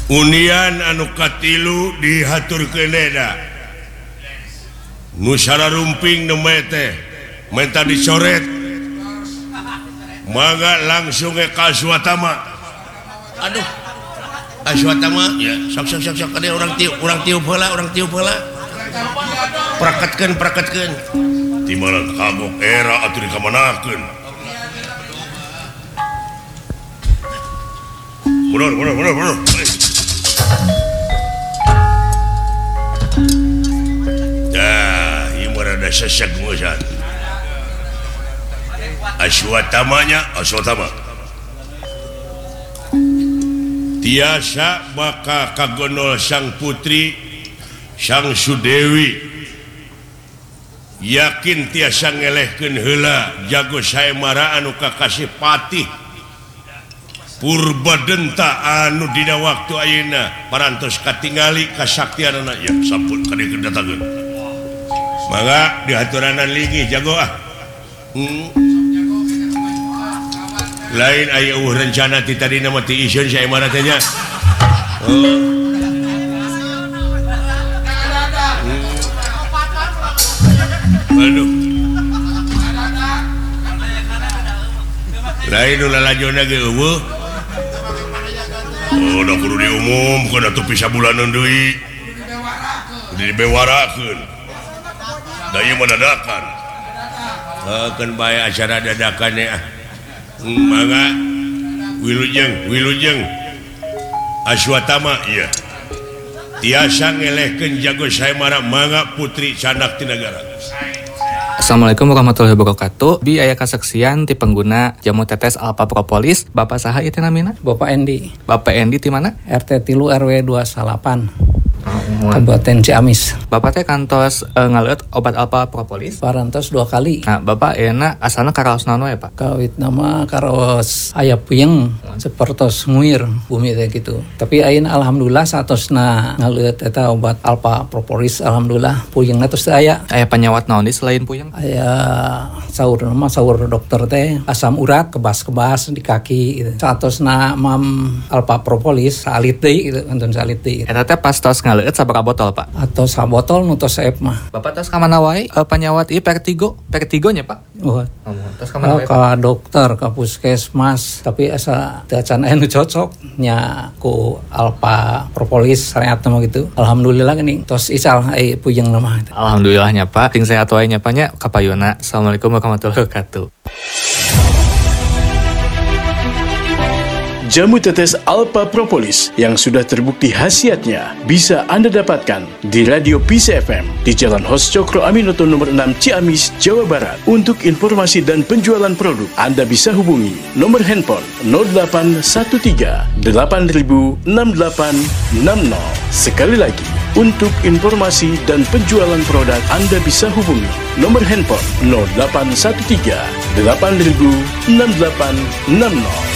Unian anukatilu dihaturkeun da Nusara rumping nemete menta dicoret mangga langsung ke Aswatama. Aduh, Aswatama ya sok ada orang tiup heula prakatkeun timana kagok era atuh dikamanakeun mundur ada sesak musan Aswatama tiasa maka kagonol sang putri sang Sudewi yakin tiasa ngelehkeun heula jago saemara anu kakasih patih Purbadenta anu dina waktu ayeuna parantos katingali kasaktianana ya sampun kadeukeun datangeun mangga dihaturanan linggih jago lain aya rencana ti tadina mah ti iseun saemara teh nya aduh lain ulah lajona ge eueuh udah kudu diumumkeun atuh pisah bulanan deui dibewarakeun da ieu mah dadakan keun bae acara dadakan ya mangga wilujeng Aswatama iya tiasa ngelehkeun jago saemara mangga putri canak ti nagara. Assalamualaikum warahmatullahi wabarakatuh. Bi aya kasaksian ti pengguna jamu tetes Alpha Propolis. Bapak saha ieu teh namina? Bapak Endi. Bapak Endi ti mana? RT 3 RW 28. Kabupaten Ciamis. Bapak teh kantos ngaleut obat Alpha Propolis parantos 2 kali. Nah, Bapak euna asalna karaos naon we, Pak? Kawit nama karaos aya puyeng sapertos nguir bumi teh gitu. Tapi ayeuna alhamdulillah satosna ngaleut eta obat Alpha Propolis alhamdulillah puyengna tos teu aya. Aya panyawat naon di selain puyeng? Aya saur dokter teh asam urat kebas-kebas di kaki gitu. Satosna mam Alpha Propolis salit deui gitu, antun salit deui. Eta teh pas tos ngaleut sabaraha botol, Pak? Atau sabotol nu tos saep mah. Bapak tos ka mana wae panyawat ieu Vertigo nya, Pak? Tos ka mana wae? Ka dokter, ka puskesmas, tapi asa teu acan aya nu cocok nya ku Alpha Propolis sareat mah gitu. Alhamdulillah geuning tos ical ai puyeng mah. Alhamdulillah nya, Pak. Ting sehat wae nya, Pak nya. Kapayuna. Assalamualaikum warahmatullahi wabarakatuh. Jamu tetes Alpha Propolis yang sudah terbukti khasiatnya bisa Anda dapatkan di Radio Peace FM di Jalan Hos Cokro Aminoto nomor 6 Ciamis, Jawa Barat. Untuk informasi dan penjualan produk, Anda bisa hubungi nomor handphone 0813 8000 6860. Sekali lagi, untuk informasi dan penjualan produk, Anda bisa hubungi nomor handphone 0813 8000 6860.